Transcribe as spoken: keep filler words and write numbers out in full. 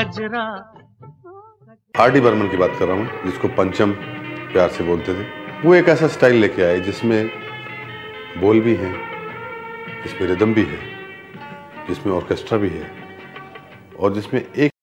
गजरा। R D Burman की बात कर रहा हूँ, जिसको पंचम प्यार से बोलते थे। वो एक ऐसा स्टाइल लेके आए जिसमें बोल भी हैं, जिसमें रिदम भी है, जिसमें ऑर्केस्ट्रा भी है और जिसमें एक